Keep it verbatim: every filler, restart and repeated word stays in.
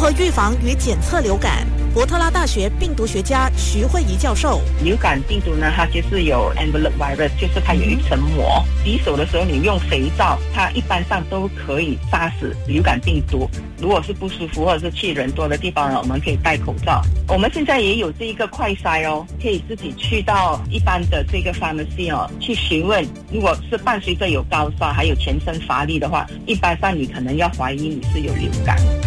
何预防与检测流感？伯特拉大学病毒学家徐慧仪教授， 流感病毒呢，它就是有 envelope virus， 就是它有一层膜。洗手的时候你用肥皂，它一般上都可以杀死流感病毒。如果是不舒服或者是去人多的地方呢，我们可以戴口罩。我们现在也有这一个快筛哦，可以自己去到一般的这个 pharmacy 哦，去询问。如果是伴随着有高烧还有全身乏力的话，一般上你可能要怀疑你是有流感。